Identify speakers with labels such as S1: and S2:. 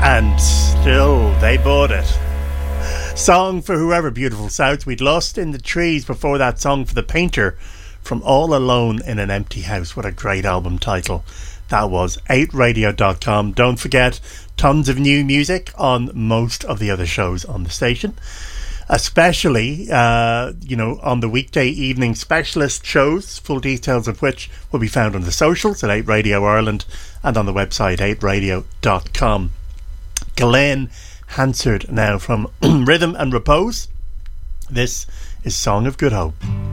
S1: And still they bought it. Song for Whoever, Beautiful South. We'd Lost in the Trees before that. Song for The Painter from All Alone in an Empty House. What a great album title that was. 8radio.com. Don't forget, tons of new music on most of the other shows on the station, especially on the weekday evening specialist shows, full details of which will be found on the socials at 8 Radio Ireland and on the website 8radio.com. Glenn Hansard now from Rhythm and Repose. This is Song of Good Hope.